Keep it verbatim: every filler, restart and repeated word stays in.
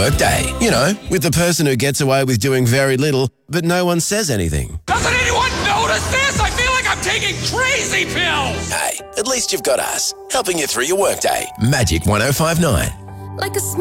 workday. You know, with the person who gets away with doing very little, but no one says anything. Doesn't anyone notice this? I feel like I'm taking crazy pills. Hey, at least you've got us, helping you through your workday. Magic one oh five nine. Like a small